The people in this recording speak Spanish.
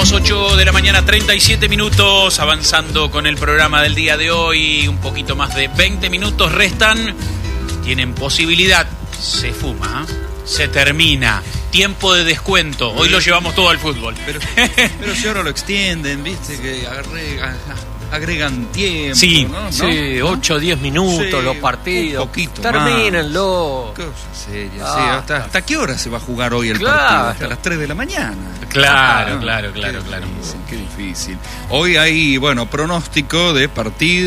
Seguimos 8 de la mañana, 37 minutos, avanzando con el programa del día de hoy. Un poquito más de 20 minutos restan. Tienen posibilidad. Se fuma, se termina. Tiempo de descuento. Hoy lo llevamos todo al fútbol. Pero si ahora lo extienden, viste, que agregan tiempo. Sí, ¿no? Sí, 8 o 10 minutos sí, los partidos. Un poquito termínenlo. Cosa seria, sí. ¿Hasta qué hora se va a jugar hoy el partido? Hasta las 3 de la mañana. Claro. Qué difícil. Hoy hay, pronóstico de partido.